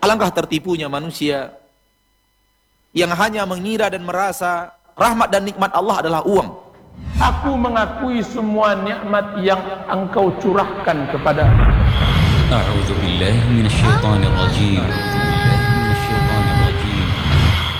Alangkah tertipunya manusia yang hanya mengira dan merasa rahmat dan nikmat Allah adalah uang. Aku mengakui semua nikmat yang engkau curahkan kepada. A'udzu billahi minasyaitonir rajim.